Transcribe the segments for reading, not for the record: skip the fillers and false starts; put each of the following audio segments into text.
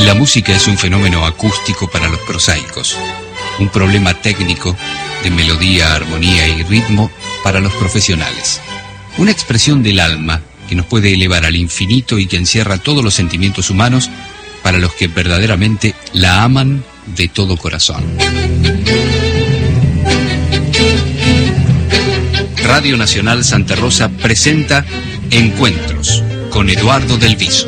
La música es un fenómeno acústico para los prosaicos, un problema técnico de melodía, armonía y ritmo para los profesionales. Una expresión del alma que nos puede elevar al infinito y que encierra todos los sentimientos humanos para los que verdaderamente la aman de todo corazón. Radio Nacional Santa Rosa presenta Encuentros con Eduardo Del Viso.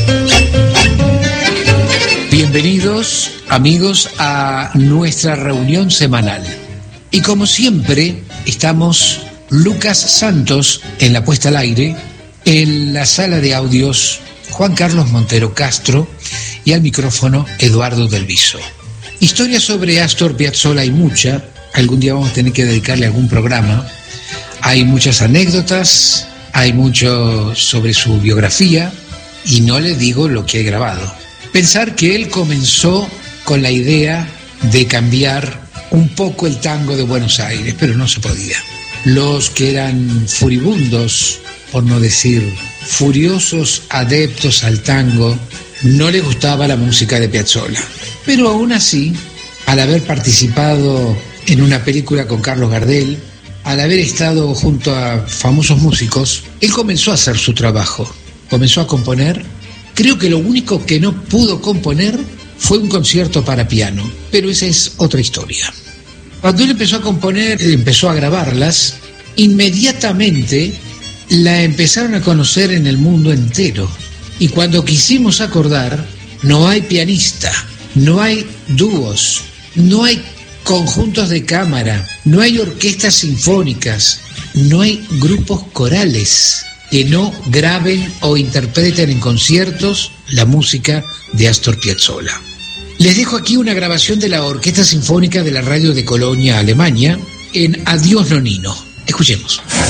Bienvenidos, amigos, a nuestra reunión semanal. Y como siempre, estamos Lucas Santos en la puesta al aire, en la sala de audios Juan Carlos Montero Castro y al micrófono Eduardo Del Viso. Historia sobre Astor Piazzolla hay mucha, algún día vamos a tener que dedicarle algún programa. Hay muchas anécdotas, hay mucho sobre su biografía y no les digo lo que he grabado. Pensar que él comenzó con la idea de cambiar un poco el tango de Buenos Aires, pero no se podía. Los que eran furibundos, por no decir furiosos adeptos al tango, no les gustaba la música de Piazzolla. Pero aún así, al haber participado en una película con Carlos Gardel, al haber estado junto a famosos músicos, él comenzó a hacer su trabajo, comenzó a componer. Creo que lo único que no pudo componer fue un concierto para piano, pero esa es otra historia. Cuando él empezó a componer, empezó a grabarlas, inmediatamente la empezaron a conocer en el mundo entero. Y cuando quisimos acordar, no hay pianista, no hay dúos, no hay conjuntos de cámara, no hay orquestas sinfónicas, no hay grupos corales que no graben o interpreten en conciertos la música de Astor Piazzolla. Les dejo aquí una grabación de la Orquesta Sinfónica de la Radio de Colonia, Alemania, en Adiós Nonino. Escuchemos.